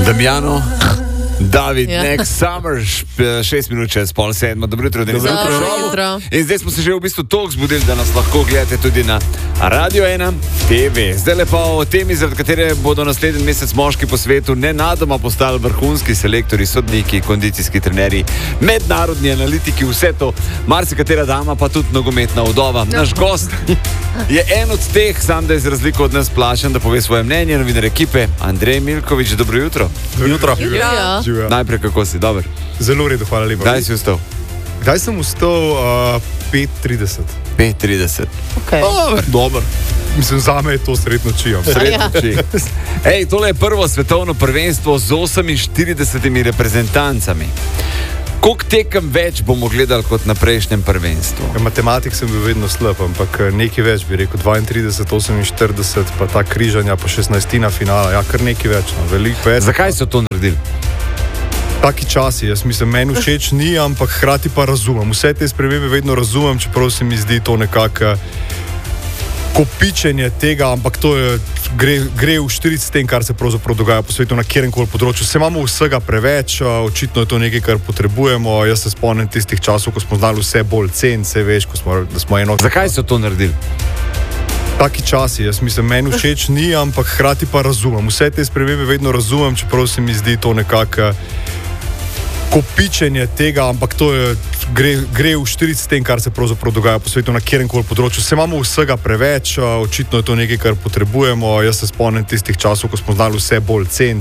Damjano, David, Next Summer, 6 minut čez 6:30. Dobro jutro, Denis. Dobro jutro. In zdaj smo se že v bistvu toliko zbudili, da nas lahko gledate tudi na Radio 1 TV. Zdaj lepa o temi, zaradi katere bodo naslednji mesec moški po svetu nenadoma postali vrhunski selektori, sodniki, kondicijski trenerji, mednarodni analitiki, vse to. Marsikatera dama, pa tudi nogometna vdova. Naš gost je en od teh, sam da je z razliko od nas plašen, da pove svoje mnenje. Novinar ekipe Andrej Milković, dobro jutro. Jutro. Ja. Najprej, kako si, dober? Zelo redo, hvala lepa. Kdaj si vstal? Kdaj sem vstal? 5:30. 5:30. Okay. Dober. Mislim, zame je to sred noči. Ej, tole je prvo svetovno prvenstvo z 48 reprezentancami. Koliko tekem več bomo gledali kot na prejšnjem prvenstvu? Matematik sem bil vedno slab, ampak nekaj več bi rekel. 32, 48, pa ta križanja, pa 16. finala. Ja, kar nekaj več, no, veliko več. Zakaj so to naredili? Taki časi, jaz mislim, meni všeč ni, ampak hkrati pa razumem. Vse te spremembe vedno razumem, čeprav se mi zdi to nekako kopičenje tega, ampak to je, gre v štiric s tem, kar se pravzaprav dogaja po svetu na kjerkoli področju. Se imamo vsega preveč, očitno je to nekaj, kar potrebujemo. Jaz se spomnim tistih časov, ko smo znali vse bolj ceniti, vse veš, da smo eno... Zakaj so to naredili? Taki časi, jaz mislim, meni všeč ni, ampak hkrati pa razumem. Vse te spremembe vedno razumem, čeprav se mi zdi to nekako kopičenje tega, ampak to je, gre v štiric s tem, kar se pravzaprav dogaja po svetu na kjerkoli področju. Se imamo vsega preveč, očitno je to nekaj, kar potrebujemo. Jaz se spomnim tistih časov, ko smo znali vse bolj ceniti.